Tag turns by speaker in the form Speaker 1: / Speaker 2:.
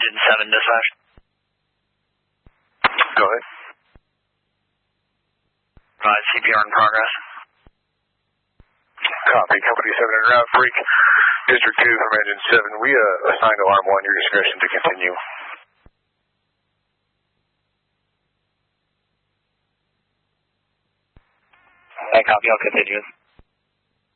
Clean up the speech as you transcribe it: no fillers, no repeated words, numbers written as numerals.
Speaker 1: Engine 7 dispatch.
Speaker 2: Go ahead.
Speaker 1: CPR in progress.
Speaker 2: Copy. Company 7 en route. Freak. District 2 from Engine 7. We assigned alarm 1. Your discretion to continue.
Speaker 1: Copy. I'll continue.